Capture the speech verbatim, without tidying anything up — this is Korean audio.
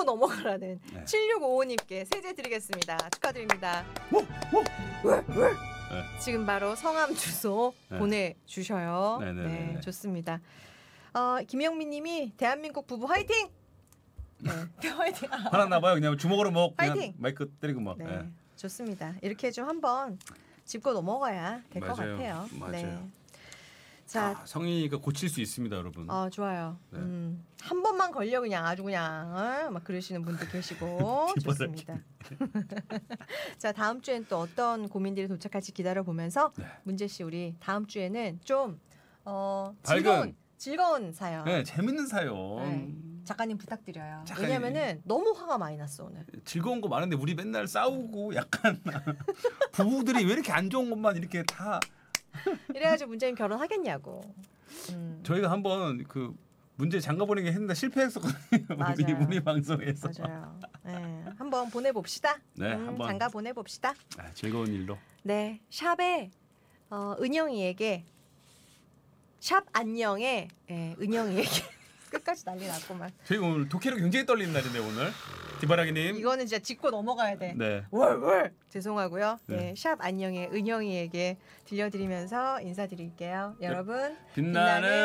짚고 넘어가라는 네. 칠육오오님께 세제 드리겠습니다. 축하드립니다. 네. 지금 바로 성함 주소 네. 보내주셔요. 네네네네. 네, 좋습니다. 어, 김영민님이 대한민국 부부 화이팅! 네, 화이팅! 화났나봐요. 그냥 주먹으로 뭐 그냥 화이팅! 마이크 때리고 막. 네, 네. 좋습니다. 이렇게 좀 한번 짚고 넘어가야 될 것 맞아요. 같아요. 맞아요. 네. 자, 아, 성인이니까 고칠 수 있습니다, 여러분. 어, 좋아요. 네. 음, 한 번만 걸려 그냥 아주 그냥 어? 막 그러시는 분도 계시고 좋습니다. 자, 다음 주엔 또 어떤 고민들이 도착할지 기다려 보면서 네. 문재 씨 우리 다음 주에는 좀 어, 밝은. 즐거운 즐거운 사연. 네, 재밌는 사연. 네, 작가님 부탁드려요. 작가님. 왜냐면은 너무 화가 많이 났어 오늘. 즐거운 거 많은데 우리 맨날 싸우고 약간 부부들이 왜 이렇게 안 좋은 것만 이렇게 다 이래가지고 문재인 결혼하겠냐고. 음, 저희가 한번 그 문제 장가 보내기 했는데 실패했었거든요. 우리 맞아요. 우리 방송에서. 맞아요. 네, 한번 보내봅시다. 네, 음, 한번. 장가 보내봅시다. 아, 즐거운 일로. 네, 샵에 어, 은영이에게 샵 안녕에 예, 은영이에게 끝까지 난리 났구만. 저희 오늘 독해로 굉장히 떨리는 날인데 오늘 디바라기님. 이거는 진짜 짚고 넘어가야 돼. 네. 월월 죄송하고요. 네. 네, 샵 안녕의 은영이에게 들려드리면서 인사드릴게요. 여러분 빛나는